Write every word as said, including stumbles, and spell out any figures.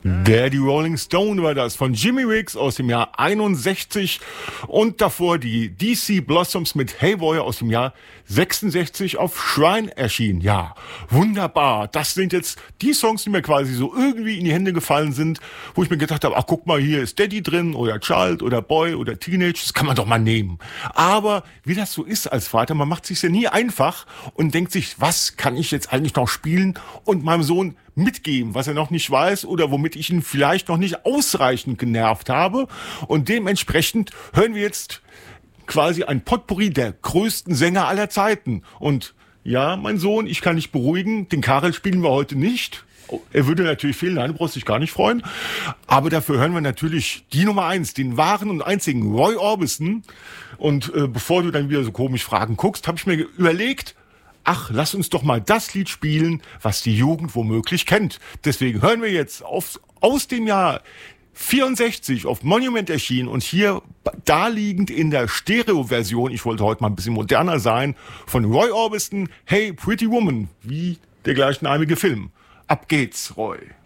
Der, die Rolling Stone war das von Jimmy Wiggs aus dem Jahr einundsechzig und davor die D C Blossoms mit Hey Boy aus dem Jahr sechsundsechzig auf Shrine erschienen. Ja, wunderbar. Das sind jetzt die Songs, die mir quasi so irgendwie in die Hände gefallen sind, wo ich mir gedacht habe, ach guck mal, hier ist Daddy drin oder Child oder Boy oder Teenage, das kann man doch mal nehmen. Aber wie das so ist als Vater, man macht sich's ja nie einfach und denkt sich, was kann ich jetzt eigentlich noch spielen und meinem Sohn mitgeben, was er noch nicht weiß oder womit ich ihn vielleicht noch nicht ausreichend genervt habe. Und dementsprechend hören wir jetzt quasi ein Potpourri der größten Sänger aller Zeiten. Und ja, mein Sohn, ich kann dich beruhigen, den Karel spielen wir heute nicht. Er würde natürlich fehlen, nein, du brauchst dich gar nicht freuen. Aber dafür hören wir natürlich die Nummer eins, den wahren und einzigen Roy Orbison. Und äh, bevor du dann wieder so komisch Fragen guckst, habe ich mir überlegt, ach, lass uns doch mal das Lied spielen, was die Jugend womöglich kennt. Deswegen hören wir jetzt auf, aus dem Jahr vierundsechzig auf Monument erschienen und hier daliegend in der Stereo-Version, ich wollte heute mal ein bisschen moderner sein, von Roy Orbison, Hey Pretty Woman, wie der gleichnamige Film. Ab geht's, Roy.